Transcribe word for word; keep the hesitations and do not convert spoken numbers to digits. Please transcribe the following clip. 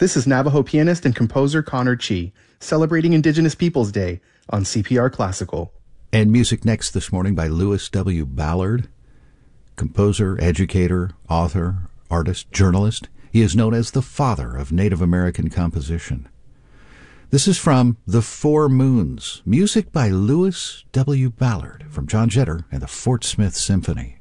This is Navajo pianist and composer Connor Chi, celebrating Indigenous Peoples Day on C P R Classical. And music next this morning by Lewis W. Ballard, composer, educator, author, artist, journalist. He is known as the father of Native American composition. This is from The Four Moons, music by Lewis W. Ballard from John Jetter and the Fort Smith Symphony.